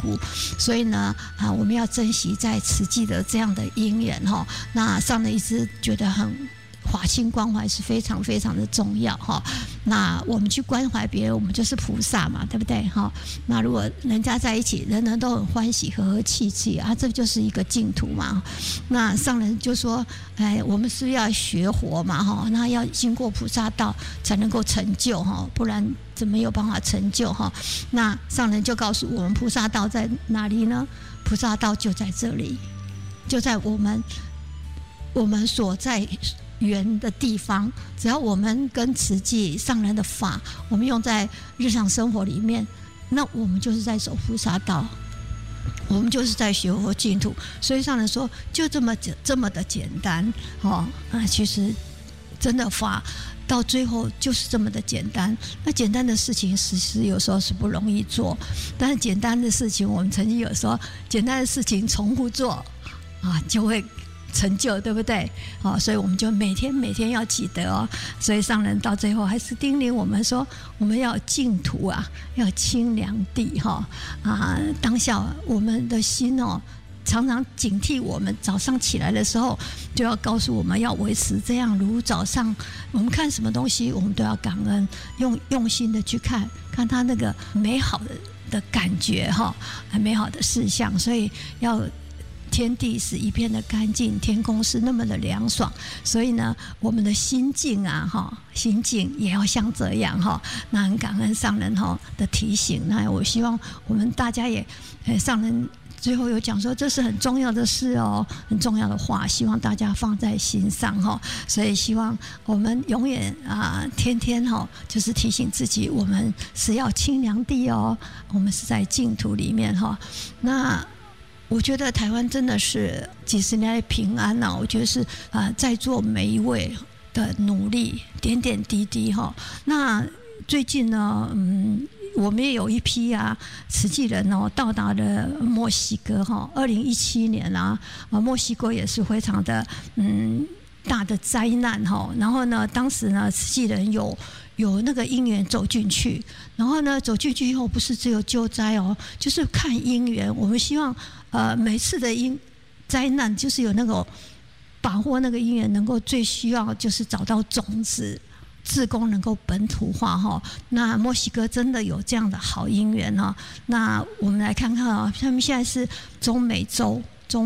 苦，所以呢我们要珍惜在慈济的这样的因缘哈。那上人一直觉得法心关怀是非常非常的重要哈。那我们去关怀别人，我们就是菩萨嘛，对不对哈？那如果人家在一起，人人都很欢喜，和和气气啊，这就是一个净土嘛。那上人就说，我们是要学佛嘛哈，那要经过菩萨道才能够成就哈，不然怎么有办法成就哈？那上人就告诉我们，菩萨道在哪里呢？菩萨道就在这里，就在我们所在缘的地方，只要我们跟慈济上人的法，我们用在日常生活里面，那我们就是在走菩萨道，我们就是在学佛净土。所以上人说，就这么的简单其实真的法到最后就是这么的简单。那简单的事情，其实有时候是不容易做，但是简单的事情，我们曾经有说，简单的事情重复做就会成就，对不对？所以我们就每天要记得哦。所以上人到最后还是叮咛我们说，我们要净土要清凉地当下我们的心常常警惕我们，早上起来的时候就要告诉我们要维持这样，如早上我们看什么东西，我们都要感恩，用心的去看它那个美好的感觉很美好的事项。所以要天地是一片的干净，天空是那么的凉爽，所以呢，我们的心境心境也要像这样那很感恩上人的提醒。那我希望我们大家也上人最后有讲说，这是很重要的事很重要的话，希望大家放在心上所以希望我们永远天天就是提醒自己，我们是要清凉地我们是在净土里面那我觉得台湾真的是几十年来平安我觉得是在座每一位的努力点点滴滴那最近呢我们也有一批慈济人到达了墨西哥2017年墨西哥也是非常的大的灾难然后呢，当时呢慈济人有那个因缘走进去，然后呢走进去以后，不是只有救灾就是看因缘。我们希望每次的灾难就是有那个把握那个因缘，能够最需要就是找到种子，志工能够本土化那墨西哥真的有这样的好因缘那我们来看看他们现在是中美洲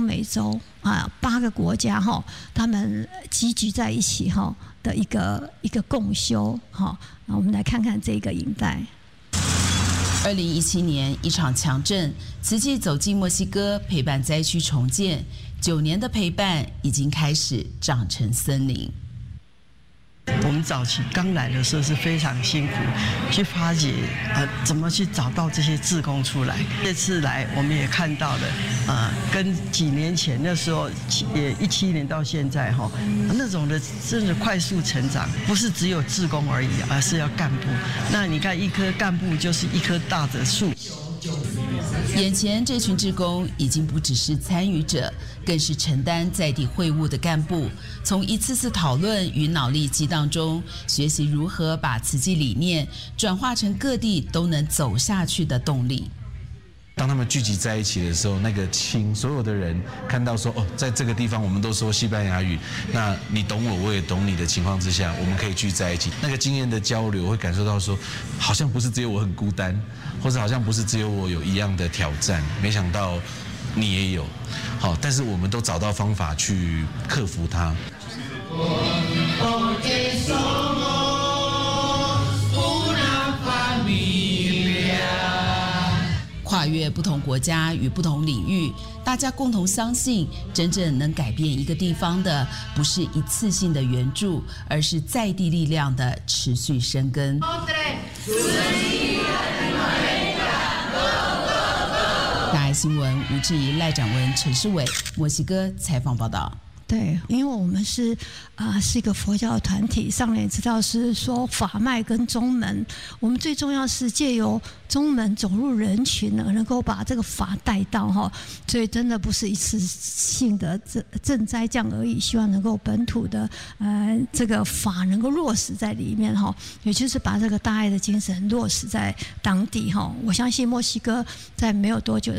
8个国家他们集聚在一起的一个共修那我们来看看这个影带。 2017年一场强震，慈济走进墨西哥陪伴灾区重建，9年的陪伴已经开始长成森林。 我们早期刚来的时候是非常辛苦，去发掘怎么去找到这些志工出来。这次来我们也看到了，跟几年前那时候也17年到现在那种的真的快速成长，不是只有志工而已，而是要干部。那你看一棵干部就是一棵大的树。 眼前这群志工已经不只是参与者，更是承担在地会务的干部，从一次次讨论与脑力激荡中，学习如何把慈济理念转化成各地都能走下去的动力。 当他们聚集在一起的时候，那个所有的人看到说在这个地方我们都说西班牙语，那你懂我，我也懂你的情况之下，我们可以聚在一起，那个经验的交流会感受到说，好像不是只有我很孤单，或者好像不是只有我有一样的挑战，没想到你也有，但是我们都找到方法去克服它。 跨越不同国家与不同领域，大家共同相信，真正能改变一个地方的，不是一次性的援助，而是在地力量的持续生根。大爱新闻吴志怡、赖展文、陈世伟，墨西哥采访报道。 对，因为我们是一个佛教的团体，上人也知道是说法脉跟宗门，我们最重要是借由宗门走入人群呢，能够把这个法带到所以真的不是一次性的赈灾这样而已，希望能够本土的这个法能够落实在里面也就是把这个大爱的精神落实在当地我相信墨西哥在没有多久